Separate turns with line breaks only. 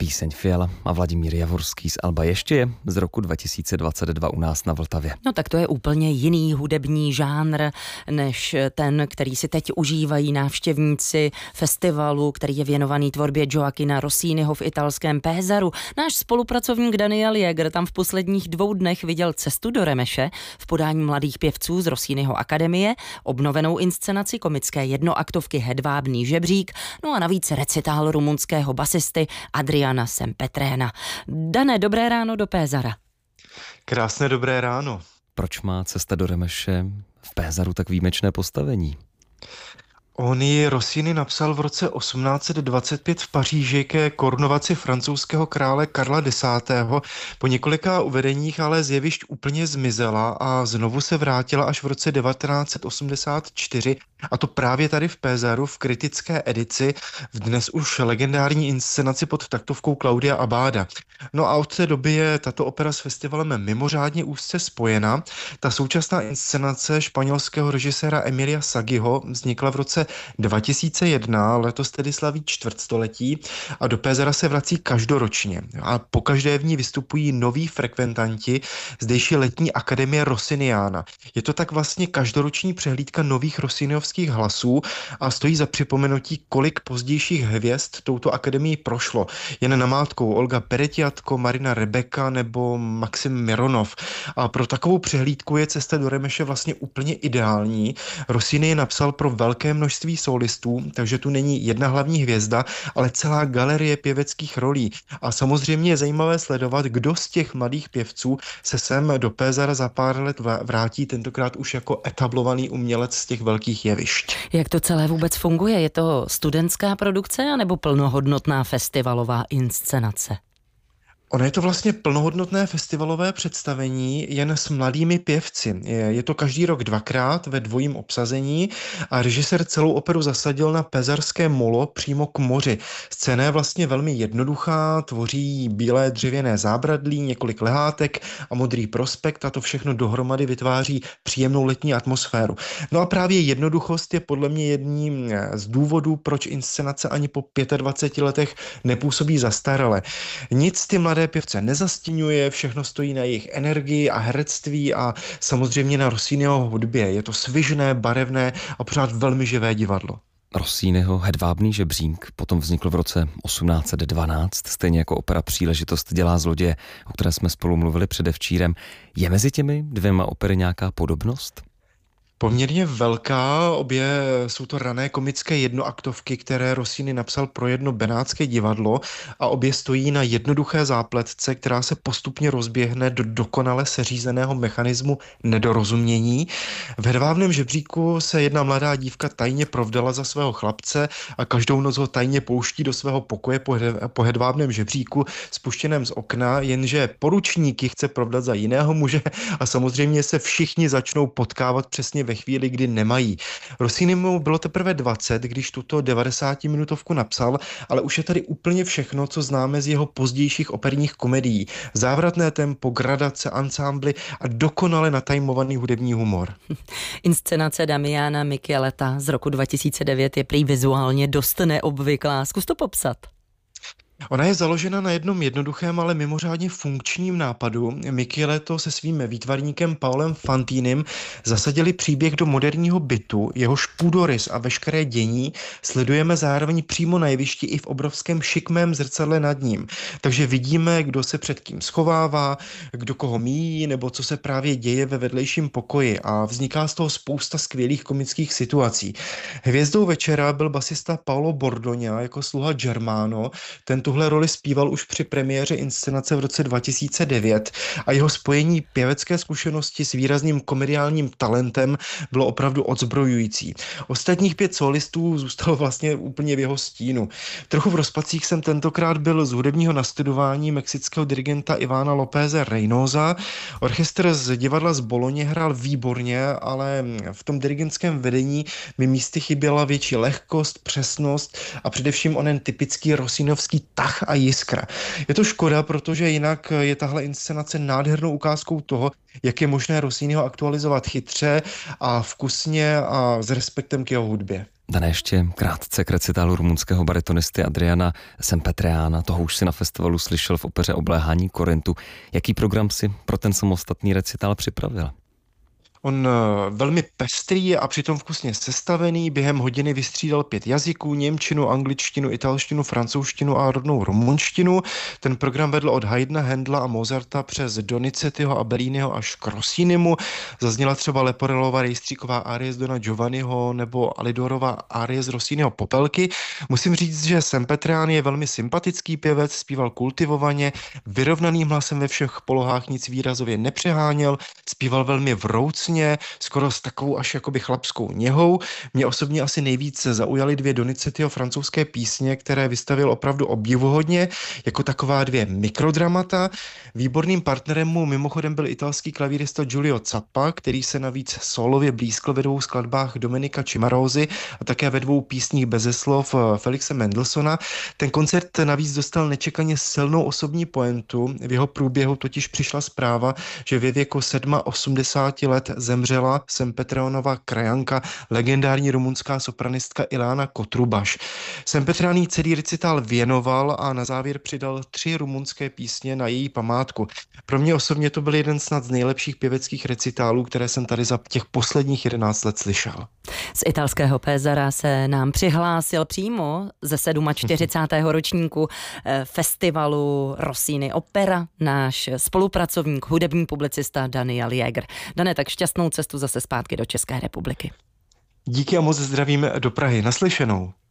Píseň Fiala a Vladimír Javorský z Alba ještě je z roku 2022 u nás na Vltavě.
No tak to je úplně jiný hudební žánr, než ten, který si teď užívají návštěvníci festivalu, který je věnovaný tvorbě Gioachina Rossiniho v italském Pézaru. Náš spolupracovník Daniel Jäger tam v posledních 2 dnech viděl Cestu do Remeše v podání mladých pěvců z Rossiniho akademie, obnovenou inscenaci komické jednoaktovky Hedvábný žebřík, no a navíc recitál rumunského basisty Adriana Sempetréna. Dané, dobré ráno do Pézara.
Krásné dobré ráno.
Proč má Cesta do Remeše v Pézaru tak výjimečné postavení?
On ji Rossini napsal v roce 1825 v Paříži ke korunovaci francouzského krále Karla X. Po několika uvedeních ale z jevišť úplně zmizela a znovu se vrátila až v roce 1984, a to právě tady v Pézaru v kritické edici v dnes už legendární inscenaci pod taktovkou Claudia Abada. No a od té doby je tato opera s festivalem mimořádně úzce spojena. Ta současná inscenace španělského režiséra Emilia Sagiho vznikla v roce 2001, letos tedy slaví čtvrtstoletí a do Pézara se vrací každoročně. A pokaždé v ní vystupují noví frekventanti zdejší letní akademie Rossiniana. Je to tak vlastně každoroční přehlídka nových rossiniovských hlasů a stojí za připomenutí, kolik pozdějších hvězd touto akademii prošlo. Jen namátkou Olga Peretiatko, Marina Rebeka nebo Maxim Mironov. A pro takovou přehlídku je Cesta do Remeše vlastně úplně ideální. Rossini je napsal pro velké množství solistů, takže tu není jedna hlavní hvězda, ale celá galerie pěveckých rolí. A samozřejmě je zajímavé sledovat, kdo z těch mladých pěvců se sem do Pézara za pár let vrátí, tentokrát už jako etablovaný umělec z těch velkých jevišť.
Jak to celé vůbec funguje? Je to studentská produkce anebo plnohodnotná festivalová inscenace?
Ono je to vlastně plnohodnotné festivalové představení jen s mladými pěvci. Je to každý rok 2krát ve dvojím obsazení a režisér celou operu zasadil na pézarské molo přímo k moři. Scéna je vlastně velmi jednoduchá, tvoří bílé dřevěné zábradlí, několik lehátek a modrý prospekt a to všechno dohromady vytváří příjemnou letní atmosféru. No a právě jednoduchost je podle mě jedním z důvodů, proč inscenace ani po 25 letech nepůsobí zastarale. Nic ty mladé pěvce nezastíňuje, všechno stojí na jejich energii a herectví a samozřejmě na Rossiniho hudbě. Je to svižné, barevné a pořád velmi živé divadlo.
Rossiniho Hedvábný žebřík potom vznikl v roce 1812, stejně jako opera Příležitost dělá zloděje, o které jsme spolu mluvili předevčírem. Je mezi těmi dvěma opery nějaká podobnost?
Poměrně velká, obě jsou to rané komické jednoaktovky, které Rossini napsal pro jedno benátské divadlo a obě stojí na jednoduché zápletce, která se postupně rozběhne do dokonale seřízeného mechanismu nedorozumění. V Hedvábném žebříku se jedna mladá dívka tajně provdala za svého chlapce a každou noc ho tajně pouští do svého pokoje po hedvábném žebříku spuštěném z okna, jenže poručník ji chce provdat za jiného muže a samozřejmě se všichni začnou potkávat přesně ve chvíli, kdy nemají. Rossinimu bylo teprve 20, když tuto 90-minutovku napsal, ale už je tady úplně všechno, co známe z jeho pozdějších operních komedií. Závratné tempo, gradace, ansámbly a dokonale natajmovaný hudební humor.
Inscenace Damiana Micheleta z roku 2009 je prý vizuálně dost neobvyklá. Zkus to popsat.
Ona je založena na jednom jednoduchém, ale mimořádně funkčním nápadu. Micheletto se svým výtvarníkem Paolem Fantinem zasadili příběh do moderního bytu, jehož půdorys a veškeré dění sledujeme zároveň přímo na jevišti i v obrovském šikmém zrcadle nad ním. Takže vidíme, kdo se před kým schovává, kdo koho míjí, nebo co se právě děje ve vedlejším pokoji a vzniká z toho spousta skvělých komických situací. Hvězdou večera byl basista Paolo Bordogna jako sluha Germano. Tuhle roli zpíval už při premiéře inscenace v roce 2009 a jeho spojení pěvecké zkušenosti s výrazným komediálním talentem bylo opravdu odzbrojující. Ostatních 5 solistů zůstalo vlastně úplně v jeho stínu. Trochu v rozpacích jsem tentokrát byl z hudebního nastudování mexického dirigenta Ivana Lópeze Reynosa. Orchestr z divadla z Boloně hrál výborně, ale v tom dirigentském vedení mi místy chyběla větší lehkost, přesnost a především onen typický rossinovský tah a jiskra. Je to škoda, protože jinak je tahle inscenace nádhernou ukázkou toho, jak je možné Rossiniho aktualizovat chytře a vkusně a s respektem k jeho hudbě.
Dané, ještě krátce k recitálu rumunského baritonisty Adriana Sempetreana. Toho už si na festivalu slyšel v opeře Obléhání Korintu. Jaký program si pro ten samostatný recitál připravil?
On velmi pestrý a přitom vkusně sestavený, během hodiny vystřídal 5 jazyků, němčinu, angličtinu, italštinu, francouzštinu a rodnou rumunštinu. Ten program vedl od Haydna, Händla a Mozarta přes Donizettiho a Belliniho až k Rossinimu. Zazněla třeba Leporellova rejstříková árie z Dona Giovanniho nebo Alidorova árie z Rossiniho Popelky. Musím říct, že Sempetrean je velmi sympatický pěvec, zpíval kultivovaně, vyrovnaným hlasem ve všech polohách, nic výrazově nepřeháněl, zpíval velmi vroucně, skoro s takovou až jakoby chlapskou něhou. Mě osobně asi nejvíce zaujaly 2 Donizettiho francouzské písně, které vystavil opravdu obdivuhodně, jako taková 2 mikrodramata. Výborným partnerem mu mimochodem byl italský klavírista Giulio Zappa, který se navíc solově blízkl ve 2 skladbách Domenica Cimarosi a také ve 2 písních beze slov Felixe Mendelssohna. Ten koncert navíc dostal nečekaně silnou osobní pointu. V jeho průběhu totiž přišla zpráva, že ve věku 87 let zemřela Sempetreanova krajanka, legendární rumunská sopranistka Ileana Kotrubaš. Sempetrean jí celý recitál věnoval a na závěr přidal 3 rumunské písně na její památku. Pro mě osobně to byl jeden snad z nejlepších pěveckých recitálů, které jsem tady za těch posledních 11 let slyšel.
Z italského Pesara se nám přihlásil přímo ze 47. ročníku festivalu Rossini Opera náš spolupracovník, hudební publicista Daniel Jäger. Dane, tak šťastnou cestu zase zpátky do České republiky.
Díky a moc zdravím do Prahy. Naslyšenou.